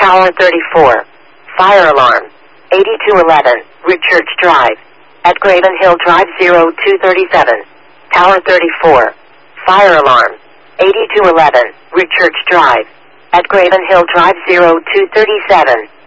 Tower 34. Fire alarm. 8211, Route Church Drive. At Graven Hill Drive 0237. Tower 34. Fire alarm. 8211, Route Church Drive. At Graven Hill Drive 0237.